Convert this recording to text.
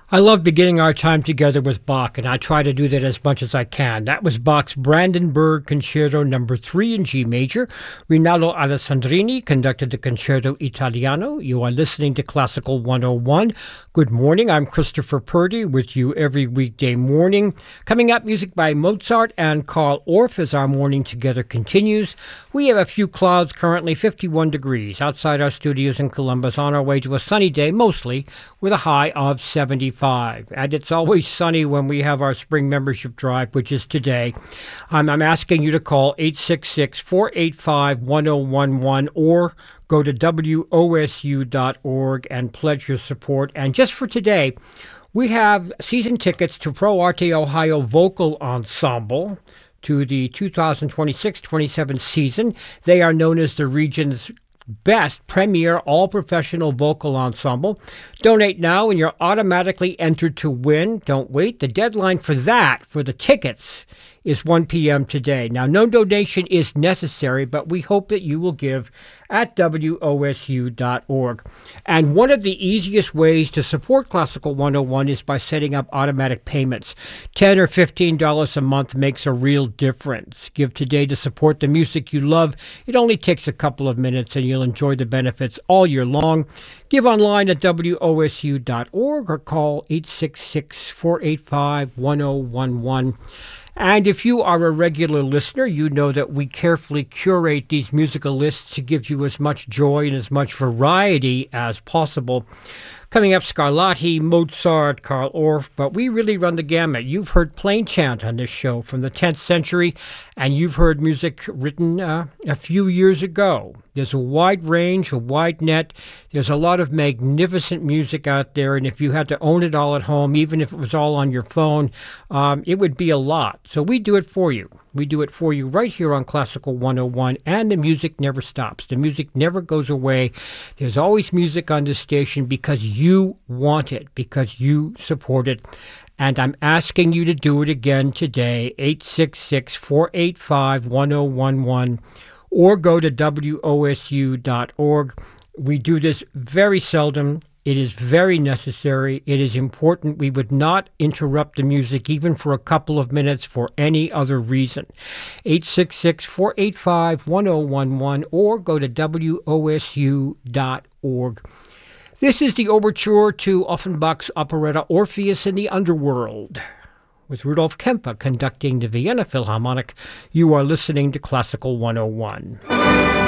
I love beginning our time together with Bach, and I try to do that as much as I can. That was Bach's Brandenburg Concerto No. 3 in G major. Rinaldo Alessandrini conducted the Concerto Italiano. You are listening to Classical 101. Good morning. I'm Christopher Purdy with you every weekday morning. Coming up, music by Mozart and Carl Orff as our morning together continues. We have a few clouds currently, 51 degrees outside our studios in Columbus, on our way to a sunny day, mostly with a high of 75. And it's always sunny when we have our spring membership drive, which is today. I'm asking you to call 866-485-1011 or go to wosu.org and pledge your support. And just for today, we have season tickets to Pro Arte Ohio Vocal Ensemble to the 2026-27 season. They are known as the region's best premier all-professional vocal ensemble. Donate now and you're automatically entered to win. Don't wait. The deadline for that, for the tickets, is 1 p.m. today. Now, no donation is necessary, but we hope that you will give at wosu.org. And one of the easiest ways to support Classical 101 is by setting up automatic payments. $10 or $15 a month makes a real difference. Give today to support the music you love. It only takes a couple of minutes and you'll enjoy the benefits all year long. Give online at wosu.org or call 866-485-1011. And if you are a regular listener, you know that we carefully curate these musical lists to give you as much joy and as much variety as possible. Coming up, Scarlatti, Mozart, Carl Orff, but we really run the gamut. You've heard plain chant on this show from the 10th century, and you've heard music written a few years ago. There's a wide range, a wide net. There's a lot of magnificent music out there, and if you had to own it all at home, even if it was all on your phone, it would be a lot. So we do it for you. We do it for you right here on Classical 101, and the music never stops. The music never goes away. There's always music on this station because you want it, because you support it. And I'm asking you to do it again today, 866-485-1011, or go to wosu.org. We do this very seldom. It is very necessary. It is important. We would not interrupt the music even for a couple of minutes for any other reason. 866-485-1011 or go to wosu.org. This is the overture to Offenbach's operetta Orpheus in the Underworld, with Rudolf Kempe conducting the Vienna Philharmonic. You are listening to Classical 101.